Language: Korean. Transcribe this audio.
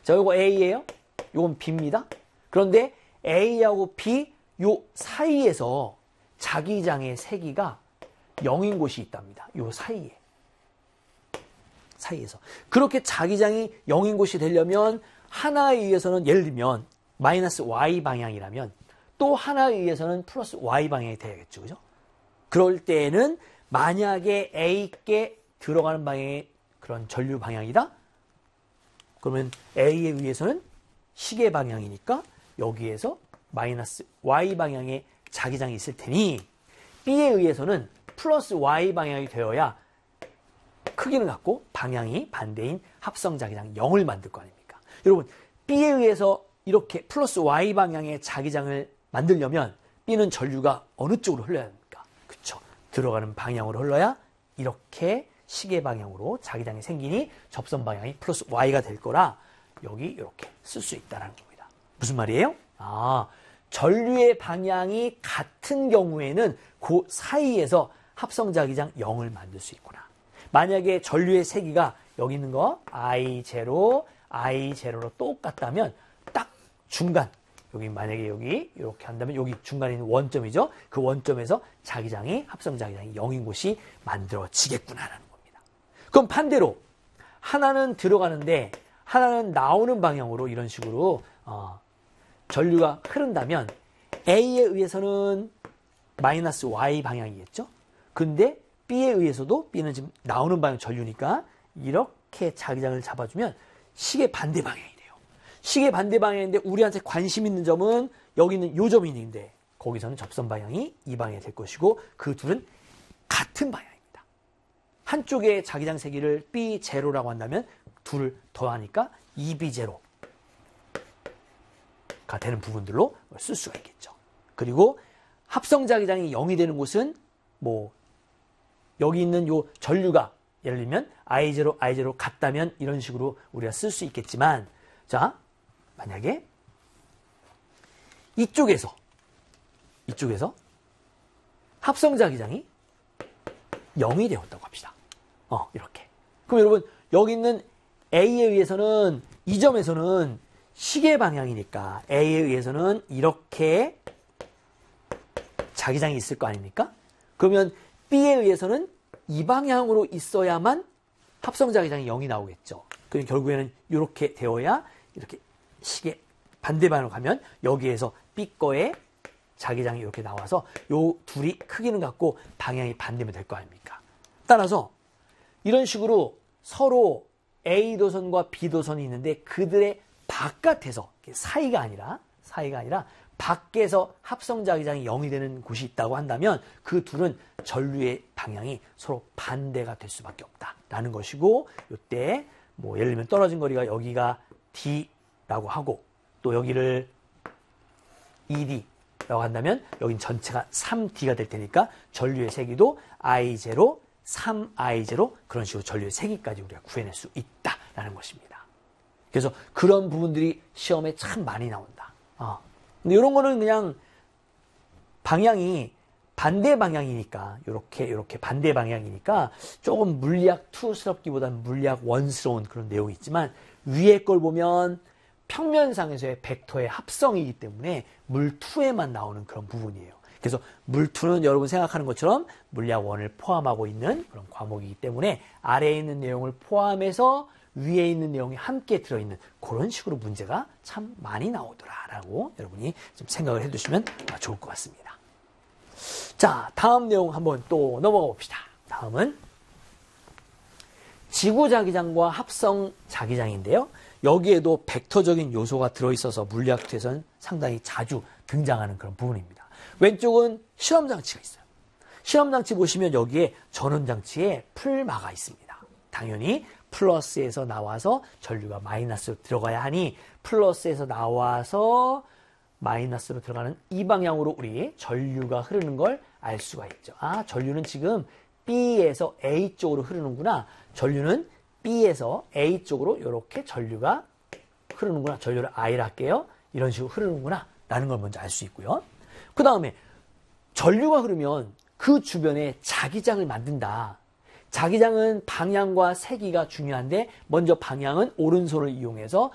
자, 요거 A예요. 요건 B입니다. 그런데 A하고 B 요 사이에서 자기장의 세기가 0인 곳이 있답니다. 요 사이에서. 그렇게 자기장이 0인 곳이 되려면 하나에 의해서는 예를 들면 마이너스 Y 방향이라면 또 하나에 의해서는 플러스 Y 방향이 돼야겠죠. 그죠? 그럴 때는 만약에 A께 들어가는 방향의 그런 전류 방향이다? 그러면 A에 의해서는 시계 방향이니까 여기에서 마이너스 Y 방향의 자기장이 있을 테니 B에 의해서는 플러스 Y 방향이 되어야 크기를 갖고 방향이 반대인 합성 자기장 0을 만들 거 아닙니까? 여러분, B에 의해서 이렇게 플러스 Y 방향의 자기장을 만들려면 B는 전류가 어느 쪽으로 흘러야 합니까? 그쵸? 들어가는 방향으로 흘러야 이렇게 시계 방향으로 자기장이 생기니 접선 방향이 플러스 Y가 될 거라 여기 이렇게 쓸 수 있다는 겁니다. 무슨 말이에요? 전류의 방향이 같은 경우에는 그 사이에서 합성 자기장 0을 만들 수 있구나. 만약에 전류의 세기가 여기 있는 거 I0로 똑같다면 딱 중간, 여기 만약에 여기 이렇게 한다면 여기 중간에 있는 원점이죠. 그 원점에서 자기장이 합성 자기장이 0인 곳이 만들어지겠구나라는 겁니다. 그럼 반대로 하나는 들어가는데 하나는 나오는 방향으로 이런 식으로 전류가 흐른다면 A에 의해서는 마이너스 Y 방향이겠죠. 근데 B에 의해서도 B는 지금 나오는 방향 전류니까 이렇게 자기장을 잡아주면 시계 반대 방향이 돼요. 시계 반대 방향인데 우리한테 관심 있는 점은 여기 있는 요 점이 있는데 거기서는 접선 방향이 이 방향이 될 것이고 그 둘은 같은 방향입니다. 한쪽에 자기장 세기를 B0라고 한다면 둘을 더하니까 2B0가 되는 부분들로 쓸 수가 있겠죠. 그리고 합성 자기장이 0이 되는 곳은 뭐 여기 있는 요 전류가 예를 들면 I0 같다면 이런 식으로 우리가 쓸 수 있겠지만 자, 만약에 이쪽에서 합성 자기장이 0이 되었다고 합시다. 이렇게. 그럼 여러분 여기 있는 A에 의해서는 이 점에서는 시계 방향이니까 A에 의해서는 이렇게 자기장이 있을 거 아닙니까? 그러면 B에 의해서는 이 방향으로 있어야만 합성 자기장이 0이 나오겠죠. 그럼 결국에는 이렇게 되어야 이렇게 시계 반대 방향으로 가면 여기에서 B 거에 자기장이 이렇게 나와서 요 둘이 크기는 같고 방향이 반대면 될 거 아닙니까? 따라서 이런 식으로 서로 A 도선과 B 도선이 있는데 그들의 바깥에서 사이가 아니라 밖에서 합성 자기장이 0이 되는 곳이 있다고 한다면 그 둘은 전류의 방향이 서로 반대가 될 수밖에 없다라는 것이고 이때 뭐 예를 들면 떨어진 거리가 여기가 D라고 하고 또 여기를 ED라고 한다면 여긴 전체가 3D가 될 테니까 전류의 세기도 I0, 3I0 그런 식으로 전류의 세기까지 우리가 구해낼 수 있다라는 것입니다. 그래서 그런 부분들이 시험에 참 많이 나온다. 근데 이런 거는 그냥 방향이 반대 방향이니까 이렇게 반대 방향이니까 조금 물리학 2스럽기보다는 물리학 1스러운 그런 내용이 있지만 위에 걸 보면 평면상에서의 벡터의 합성이기 때문에 물 2에만 나오는 그런 부분이에요. 그래서 물 2는 여러분 생각하는 것처럼 물리학 1을 포함하고 있는 그런 과목이기 때문에 아래에 있는 내용을 포함해서 위에 있는 내용이 함께 들어있는 그런 식으로 문제가 참 많이 나오더라라고 여러분이 좀 생각을 해두시면 좋을 것 같습니다. 자, 다음 내용 한번 또 넘어가 봅시다. 다음은 지구 자기장과 합성 자기장인데요. 여기에도 벡터적인 요소가 들어있어서 물리학에서는 상당히 자주 등장하는 그런 부분입니다. 왼쪽은 실험장치가 있어요. 실험장치 보시면 여기에 전원장치에 풀마가 있습니다. 당연히 플러스에서 나와서 전류가 마이너스로 들어가야 하니 플러스에서 나와서 마이너스로 들어가는 이 방향으로 우리 전류가 흐르는 걸 알 수가 있죠. 전류는 지금 B에서 A 쪽으로 흐르는구나. 전류는 B에서 A 쪽으로 이렇게 전류가 흐르는구나. 전류를 I라 할게요. 이런 식으로 흐르는구나 라는 걸 먼저 알 수 있고요. 그 다음에 전류가 흐르면 그 주변에 자기장을 만든다. 자기장은 방향과 세기가 중요한데 먼저 방향은 오른손을 이용해서